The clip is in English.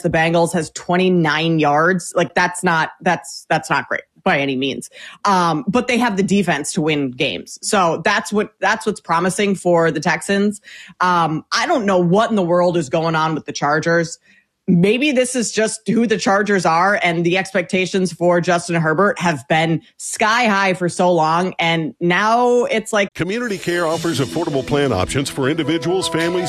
the Bengals has 29 yards. Like that's not great by any means. But they have the defense to win games. So that's what's promising for the Texans. I don't know what in the world is going on with the Chargers. Maybe this is just who the Chargers are, and the expectations for Justin Herbert have been sky high for so long. And now it's like Community Care offers affordable plan options for individuals, families,